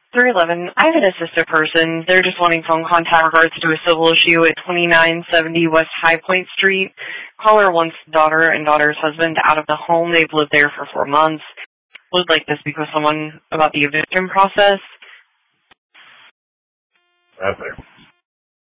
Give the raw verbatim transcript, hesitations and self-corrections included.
three eleven. I have an assisted person. They're just wanting phone contact in regards to a civil issue at twenty-nine seventy West High Point Street. Caller wants daughter and daughter's husband out of the home. They've lived there for four months. Would like to speak with someone about the eviction process. That's it.